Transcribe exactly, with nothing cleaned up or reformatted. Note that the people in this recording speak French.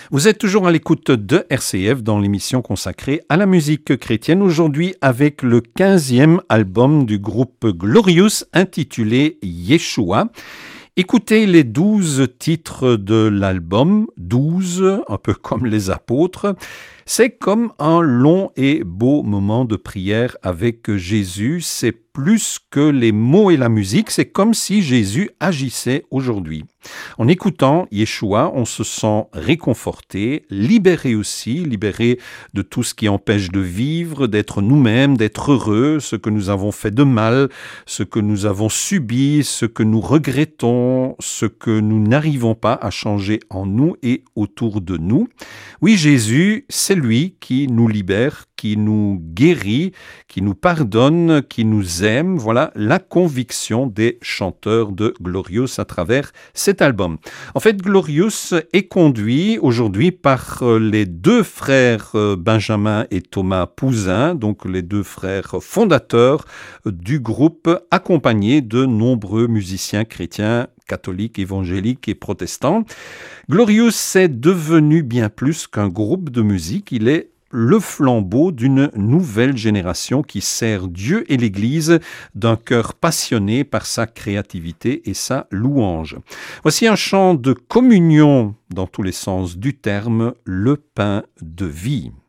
Vous êtes toujours à l'écoute de R C F dans l'émission consacrée à la musique chrétienne, aujourd'hui avec le quinzième album du groupe Glorious intitulé Yeshua. Écoutez les douze titres de l'album, douze, un peu comme les apôtres. C'est comme un long et beau moment de prière avec Jésus. C'est plus que les mots et la musique, c'est comme si Jésus agissait aujourd'hui. En écoutant Yeshua, on se sent réconforté, libéré aussi, libéré de tout ce qui empêche de vivre, d'être nous-mêmes, d'être heureux, ce que nous avons fait de mal, ce que nous avons subi, ce que nous regrettons, ce que nous n'arrivons pas à changer en nous et autour de nous. Oui, Jésus, c'est lui qui nous libère, qui nous guérit, qui nous pardonne, qui nous aime. Voilà la conviction des chanteurs de Glorious à travers cet album. En fait, Glorious est conduit aujourd'hui par les deux frères Benjamin et Thomas Pouzin, donc les deux frères fondateurs du groupe, accompagnés de nombreux musiciens chrétiens, catholiques, évangéliques et protestants. Glorious est devenu bien plus qu'un groupe de musique, il est le flambeau d'une nouvelle génération qui sert Dieu et l'Église d'un cœur passionné par sa créativité et sa louange. Voici un chant de communion dans tous les sens du terme, le pain de vie.